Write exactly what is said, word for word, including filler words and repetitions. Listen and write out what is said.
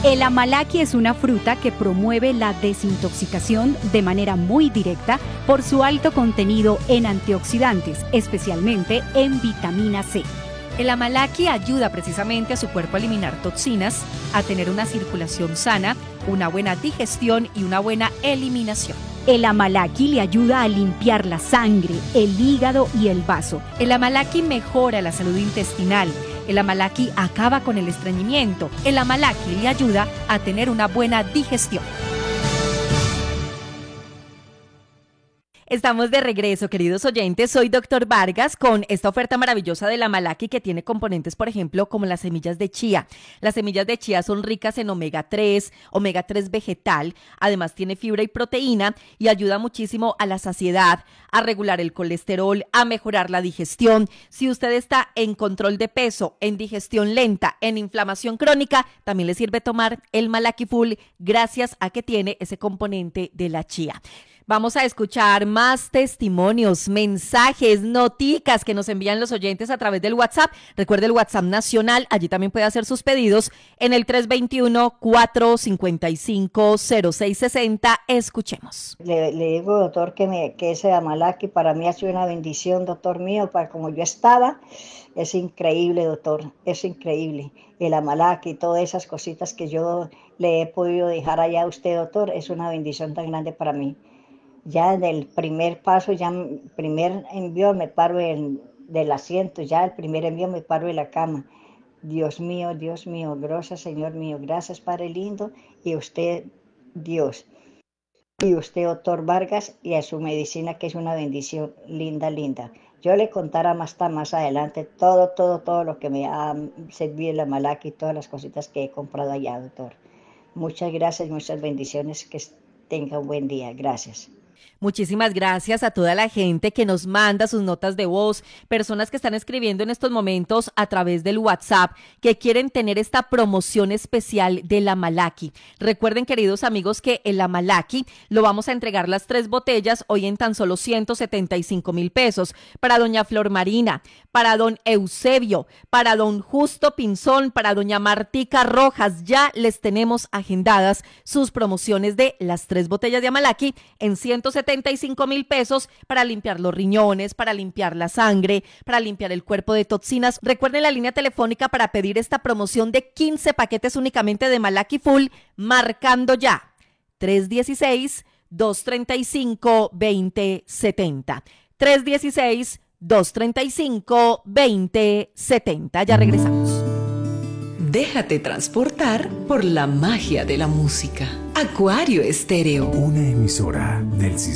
El amalaki es una fruta que promueve la desintoxicación de manera muy directa por su alto contenido en antioxidantes, especialmente en vitamina C. El amalaki ayuda precisamente a su cuerpo a eliminar toxinas, a tener una circulación sana, una buena digestión y una buena eliminación. El amalaki le ayuda a limpiar la sangre, el hígado y el vaso. El amalaki mejora la salud intestinal. El amalaki acaba con el estreñimiento. El amalaki le ayuda a tener una buena digestión. Estamos de regreso, queridos oyentes. Soy doctor Vargas con esta oferta maravillosa del amalaki que tiene componentes, por ejemplo, como las semillas de chía. Las semillas de chía son ricas en omega tres, omega tres vegetal. Además tiene fibra y proteína y ayuda muchísimo a la saciedad, a regular el colesterol, a mejorar la digestión. Si usted está en control de peso, en digestión lenta, en inflamación crónica, también le sirve tomar el Malaki Full gracias a que tiene ese componente de la chía. Vamos a escuchar más testimonios, mensajes, noticas que nos envían los oyentes a través del WhatsApp. Recuerde el WhatsApp nacional, allí también puede hacer sus pedidos en el tres dos uno, cuatro cinco cinco, cero seis seis cero. Escuchemos. Le, le digo, doctor, que, me, que ese amalaki para mí ha sido una bendición, doctor mío, para como yo estaba. Es increíble, doctor, es increíble. El amalaki y todas esas cositas que yo le he podido dejar allá a usted, doctor, es una bendición tan grande para mí. Ya en el primer paso, ya el primer envío me paro el, del asiento, ya el primer envío me paro de la cama. Dios mío, Dios mío, gracias Señor mío, gracias Padre lindo, y usted, Dios, y usted, doctor Vargas, y a su medicina que es una bendición linda, linda. Yo le contaré más, hasta más adelante todo, todo, todo lo que me ha servido el amalaki y todas las cositas que he comprado allá, doctor. Muchas gracias, muchas bendiciones, que tenga un buen día, gracias. Muchísimas gracias a toda la gente que nos manda sus notas de voz, personas que están escribiendo en estos momentos a través del WhatsApp, que quieren tener esta promoción especial del amalaki. Recuerden, queridos amigos, que el amalaki lo vamos a entregar las tres botellas hoy en tan solo ciento setenta y cinco mil pesos. Para doña Flor Marina, para don Eusebio, para don Justo Pinzón, para doña Martica Rojas, ya les tenemos agendadas sus promociones de las tres botellas de amalaki en ciento setenta y cinco mil pesos para limpiar los riñones, para limpiar la sangre, para limpiar el cuerpo de toxinas. Recuerden la línea telefónica para pedir esta promoción de quince paquetes únicamente de Malaki Full, marcando ya tres uno seis, dos tres cinco, dos cero siete cero. tres uno seis, dos tres cinco, dos cero siete cero. Ya regresamos. Déjate transportar por la magia de la música. Acuario Estéreo. Una emisora del sistema.